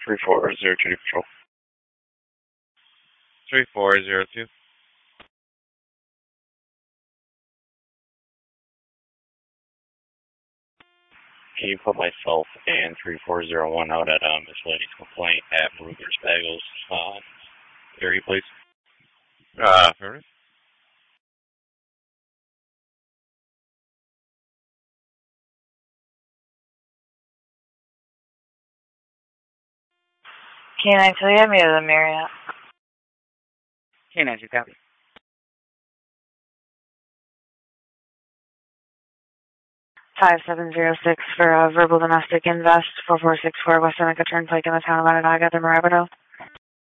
3402 Patrol. 3402. Can you put myself and 3401 out at Miss Lady's complaint at Brugger's Bagels area, please? Affirmative. K9, so you have me to the Marriott. K9, you copy. 5706 for verbal domestic invest, 4464 West Seneca Turnpike in the town of Onondaga, the Marabito.